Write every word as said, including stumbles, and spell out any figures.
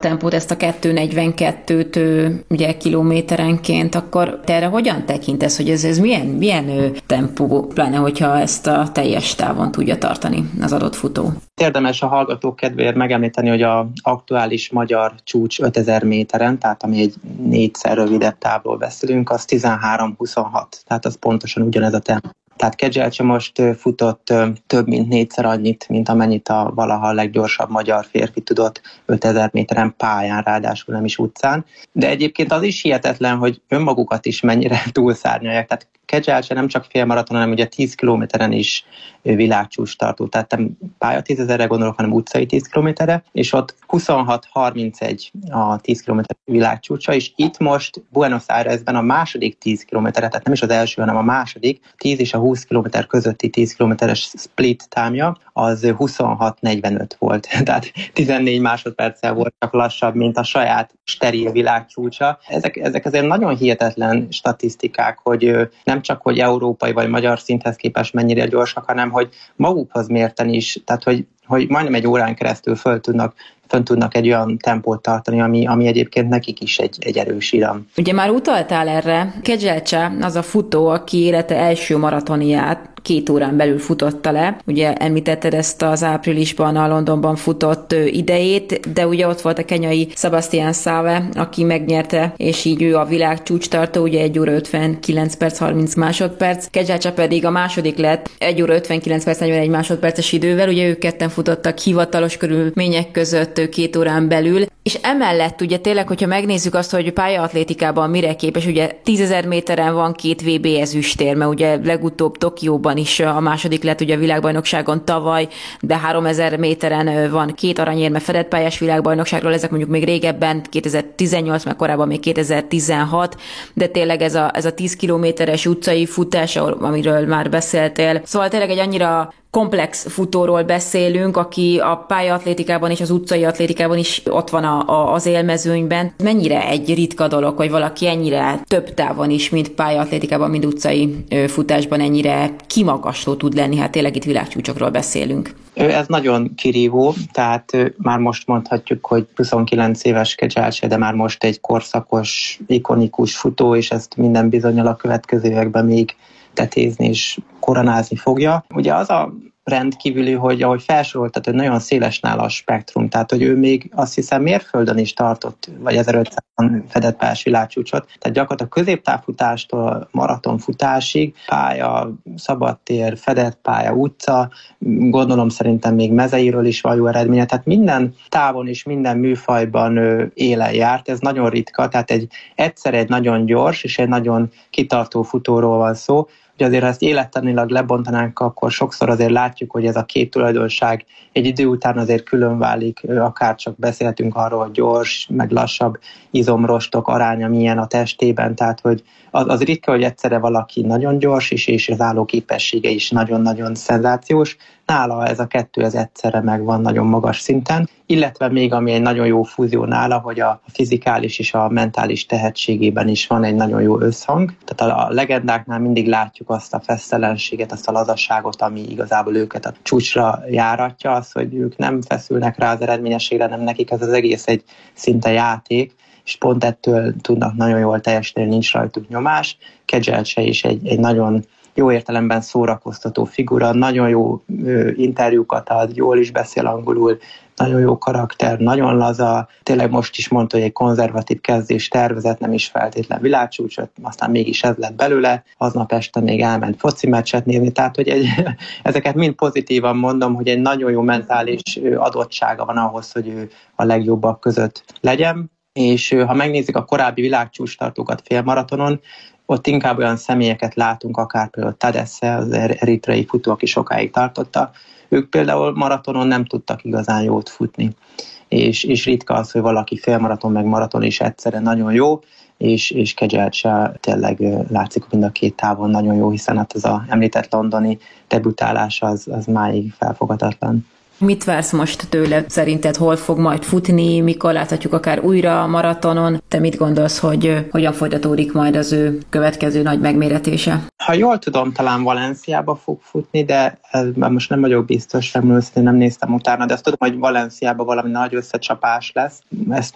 tempót, ezt a kettő negyvenkettőt ugye kilométerenként, akkor te erre hogyan tekintesz, hogy ez, ez milyen, milyen tempó, pláne hogyha ezt a teljes távon tudja tartani az adott futó? Érdemes a hallgatók kedvéért megemlíteni, hogy az aktuális magyar csúcs ötezer méteren, tehát ami egy négyszer rövidebb távról beszélünk, az tizenhárom huszonhat, tehát az pontosan ugyanez a tempó. Tehát Kedzselcse most futott több mint négyszer annyit, mint amennyit a valaha a leggyorsabb magyar férfi tudott ötezer méteren pályán, ráadásul nem is utcán. De egyébként az is hihetetlen, hogy önmagukat is mennyire túlszárnyalják. Tehát Kedzselcse nem csak félmaraton, hanem ugye tíz kilométeren is világcsúcs tartó. Tehát nem pályatízezerre gondolok, hanem utcai tíz kilométerre, és ott huszonhat harmincegy a tíz kilométer világcsúcsa, és itt most Buenos Airesben a második tíz kilométerre, tehát nem is az első, hanem a második, tíz és a húsz kilométer közötti tíz kilométeres split támja, az huszonhat negyvenöt volt. Tehát tizennégy másodperccel volt csak lassabb, mint a saját steril világcsúcsa. Ezek, ezek azért nagyon hihetetlen statisztikák, hogy nem csak, hogy európai vagy magyar szinthez képest mennyire gyorsak, hanem hogy magukhoz mérten is, tehát hogy, hogy majdnem egy órán keresztül föl tudnak fönn tudnak egy olyan tempót tartani, ami, ami egyébként nekik is egy, egy erős iram. Ugye már utaltál erre, Kedzselcse az a futó, aki élete első maratoniát két órán belül futotta le. Ugye említetted ezt az áprilisban a Londonban futott idejét, de ugye ott volt a kenyai Sebastian Sawe, aki megnyerte, és így ő a világ csúcstartó, ugye egy óra ötvenkilenc perc harminc másodperc. Kedzselcse pedig a második lett egy óra ötvenkilenc perc negyvenegy másodperces idővel, ugye ők ketten futottak hivatalos körülmények között két órán belül, és emellett ugye tényleg, hogyha megnézzük azt, hogy pályaatlétikában mire képes, ugye tízezer méteren van két vé bé ezüsttér, mert ugye legutóbb Tokióban is a második lett ugye a világbajnokságon tavaly, de háromezer méteren van két aranyérme fedett pályás világbajnokságról, ezek mondjuk még régebben, kétezer-tizennyolc, meg korábban még kétezer-tizenhat, de tényleg ez a, ez a tíz kilométeres utcai futás, amiről már beszéltél. Szóval tényleg egy annyira komplex futóról beszélünk, aki a pályaatlétikában és az utcai atlétikában is ott van a, a, az élmezőnyben. Mennyire egy ritka dolog, hogy valaki ennyire több távon is, mint pályaatlétikában, mint utcai futásban ennyire kimagasló tud lenni? Hát tényleg itt világcsúcsokról beszélünk. Ez nagyon kirívó, tehát már most mondhatjuk, hogy huszonkilenc éves Kedzselcse, de már most egy korszakos, ikonikus futó, és ezt minden bizonnyal a következő években még tetézni és koronázni fogja. Ugye az a rendkívüli, hogy ahogy felsoroltad, hogy nagyon széles nála a spektrum, tehát hogy ő még azt hiszem mérföldön is tartott, vagy ezerötszázon fedett pályás világcsúcsot, tehát gyakorlatilag középtávfutástól maratonfutásig, pálya, szabadtér, fedett pálya, utca, gondolom szerintem még mezeiről is van jó eredménye, tehát minden távon és minden műfajban élen járt, ez nagyon ritka, tehát egy, egyszer egy nagyon gyors és egy nagyon kitartó futóról van szó. Ugye azért, ha ezt élettanilag lebontanánk, akkor sokszor azért látjuk, hogy ez a két tulajdonság egy idő után azért külön válik, akár csak beszélhetünk arról, hogy gyors, meg lassabb izomrostok aránya milyen a testében, tehát hogy az, az ritka, hogy egyszerre valaki nagyon gyors is, és az álló képessége is nagyon-nagyon szenzációs. Nála ez a kettő ez egyszerre megvan nagyon magas szinten, illetve még ami egy nagyon jó fúzió nála, hogy a fizikális és a mentális tehetségében is van egy nagyon jó összhang. Tehát a legendáknál mindig látjuk azt a fesztelenséget, azt a lazaságot, ami igazából őket a csúcsra járatja, az, hogy ők nem feszülnek rá az eredményességre, nem nekik ez az egész egy szinte játék, és pont ettől tudnak nagyon jól teljesíteni, nincs rajtuk nyomás. Kedzselcse is egy, egy nagyon jó értelemben szórakoztató figura, nagyon jó ö, interjúkat ad, jól is beszél angolul, nagyon jó karakter, nagyon laza, tényleg most is mondta, hogy egy konzervatív kezdés tervezett, nem is feltétlen világcsúcsot, aztán mégis ez lett belőle, aznap este még elment foci meccset nézni, tehát hogy egy, ezeket mind pozitívan mondom, hogy egy nagyon jó mentális adottsága van ahhoz, hogy ő a legjobbak között legyen, és ha megnézzük a korábbi világcsúcstartókat félmaratonon, ott inkább olyan személyeket látunk, akár például Tadesse, az eritrei futó, aki sokáig tartotta. Ők például maratonon nem tudtak igazán jót futni. És, és ritka az, hogy valaki félmaraton meg maraton is egyszerre nagyon jó, és, és Kedzselcse tényleg látszik, mind a két távon nagyon jó, hiszen hát az a említett londoni debütálás az, az máig felfoghatatlan. Mit vársz most tőle? Szerinted hol fog majd futni? Mikor láthatjuk akár újra a maratonon? Te mit gondolsz, hogy hogyan folytatódik majd az ő következő nagy megméretése? Ha jól tudom, talán Valenciába fog futni, de most nem vagyok biztos, nem, nem néztem utána, de azt tudom, hogy Valenciában valami nagy összecsapás lesz. Ezt